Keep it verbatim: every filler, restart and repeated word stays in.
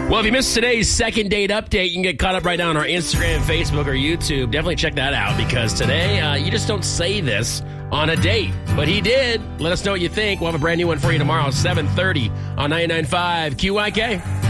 Well, if you missed today's second date update, you can get caught up right now on our Instagram, Facebook, or YouTube. Definitely check that out because today uh, you just don't say this on a date. But he did. Let us know what you think. We'll have a brand new one for you tomorrow, seven thirty on ninety-nine point five Q Y K.